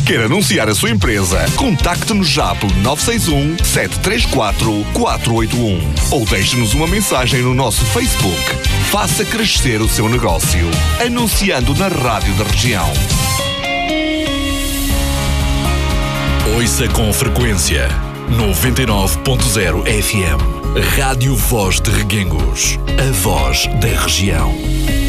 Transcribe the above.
Quer anunciar a sua empresa? Contacte-nos já pelo 961 734 481 ou deixe-nos uma mensagem no nosso Facebook. Faça crescer o seu negócio, anunciando na Rádio da Região. Ouça com frequência 99.0 FM. Rádio Voz de Reguengos, a voz da região.